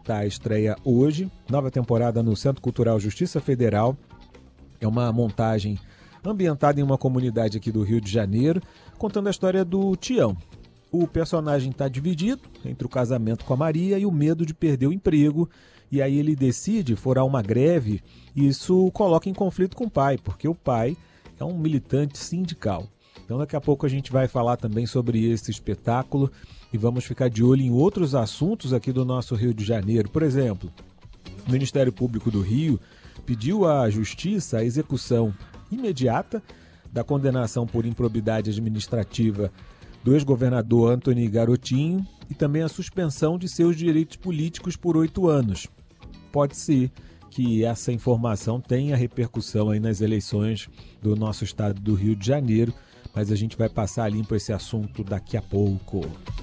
Despertar estreia hoje, nova temporada no Centro Cultural Justiça Federal. É uma montagem ambientada em uma comunidade aqui do Rio de Janeiro, contando a história do Tião. O personagem está dividido entre o casamento com a Maria e o medo de perder o emprego, e aí ele decide furar uma greve, e isso o coloca em conflito com o pai, porque o pai é um militante sindical. Então daqui a pouco a gente vai falar também sobre esse espetáculo e vamos ficar de olho em outros assuntos aqui do nosso Rio de Janeiro. Por exemplo, o Ministério Público do Rio pediu à Justiça a execução imediata da condenação por improbidade administrativa do ex-governador Antony Garotinho e também a suspensão de seus direitos políticos por 8 anos. Pode ser que essa informação tenha repercussão aí nas eleições do nosso estado do Rio de Janeiro, mas a gente vai passar limpo esse assunto daqui a pouco.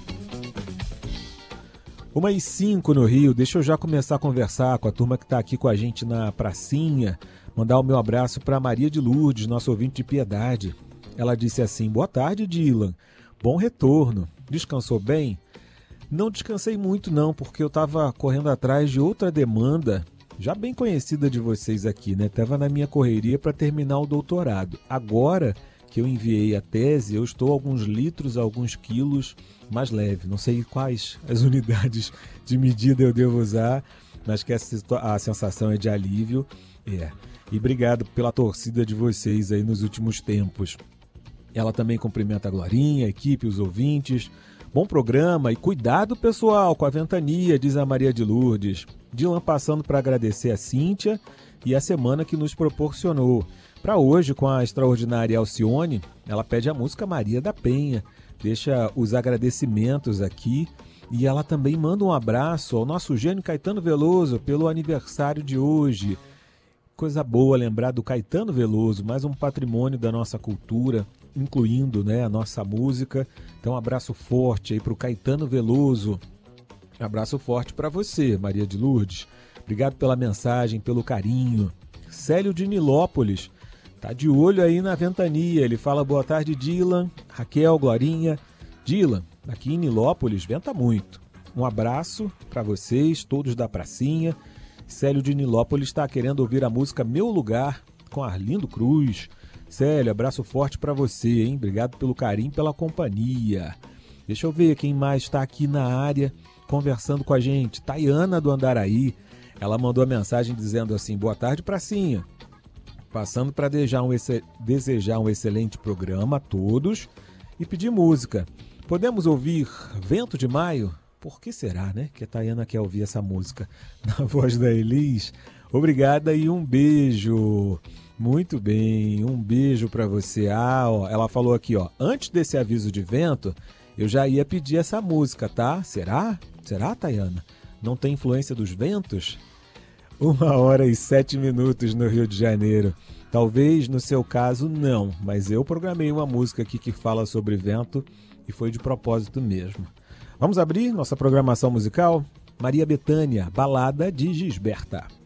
1h05 no Rio, deixa eu já começar a conversar com a turma que está aqui com a gente na pracinha, mandar o meu abraço para Maria de Lourdes, nosso ouvinte de Piedade. Ela disse assim: boa tarde, Dylan. Bom retorno. Descansou bem? Não descansei muito não, porque eu estava correndo atrás de outra demanda, já bem conhecida de vocês aqui, né? Estava na minha correria para terminar o doutorado. Agora que eu enviei a tese, eu estou alguns litros, alguns quilos mais leve. Não sei quais as unidades de medida eu devo usar, mas que a sensação é de alívio. E obrigado pela torcida de vocês aí nos últimos tempos. Ela também cumprimenta a Glorinha, a equipe, os ouvintes. Bom programa e cuidado, pessoal, com a ventania, diz a Maria de Lourdes. Dylan passando para agradecer a Cíntia e a semana que nos proporcionou. Para hoje, com a extraordinária Alcione, ela pede a música Maria da Penha. Deixa os agradecimentos aqui e ela também manda um abraço ao nosso gênio Caetano Veloso pelo aniversário de hoje. Coisa boa lembrar do Caetano Veloso, mais um patrimônio da nossa cultura, incluindo, né, a nossa música. Então, um abraço forte aí para o Caetano Veloso. Abraço forte para você, Maria de Lourdes. Obrigado pela mensagem, pelo carinho. Célio de Nilópolis tá de olho aí na ventania. Ele fala: boa tarde, Dylan, Raquel, Glorinha. Dylan, aqui em Nilópolis venta muito. Um abraço para vocês, todos da pracinha. Célio de Nilópolis está querendo ouvir a música Meu Lugar, com Arlindo Cruz. Célio, abraço forte para você, hein? Obrigado pelo carinho, pela companhia. Deixa eu ver quem mais está aqui na área conversando com a gente. Tayana do Andaraí. Ela mandou a mensagem dizendo assim: boa tarde, pracinha. Passando para desejar um excelente programa a todos e pedir música. Podemos ouvir Vento de Maio? Por que será, né, que a Tayana quer ouvir essa música na voz da Elis? Obrigada e um beijo. Muito bem, um beijo para você. Ela falou aqui, antes desse aviso de vento, eu já ia pedir essa música, tá? Será? Será, Tayana? Não tem influência dos ventos? 1h07 no Rio de Janeiro. Talvez no seu caso não, mas eu programei uma música aqui que fala sobre vento e foi de propósito mesmo. Vamos abrir nossa programação musical? Maria Bethânia, Balada de Gisberta.